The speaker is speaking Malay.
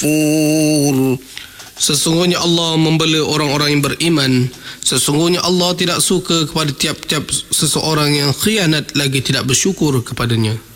كفور. Sesungguhnya Allah membela orang-orang yang beriman. Sesungguhnya Allah tidak suka kepada tiap-tiap seseorang yang khianat lagi tidak bersyukur kepadanya.